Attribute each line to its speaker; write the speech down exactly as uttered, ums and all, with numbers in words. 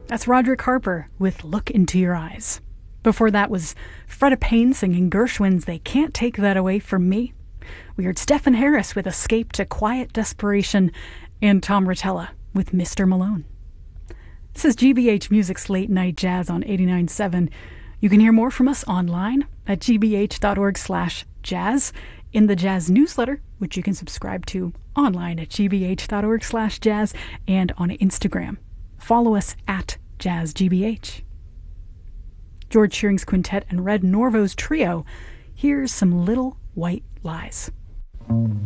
Speaker 1: That's Roderick Harper with Look Into Your Eyes. Before that was Freda Payne singing Gershwin's They Can't Take That Away From Me. We heard Stephen Harris with Escape to Quiet Desperation, and Tom Rotella with Mister Malone. This is G B H Music's Late Night Jazz on eighty-nine point seven. You can hear more from us online at g b h dot org slash jazz, in the Jazz newsletter, which you can subscribe to online at g b h dot org slash jazz, and on Instagram. Follow us at JazzGBH. George Shearing's Quintet and Red Norvo's Trio. Here's some Little White Lies.